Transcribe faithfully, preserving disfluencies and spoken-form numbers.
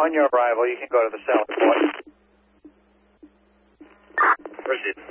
On your arrival, you can go to the cellar. Proceed.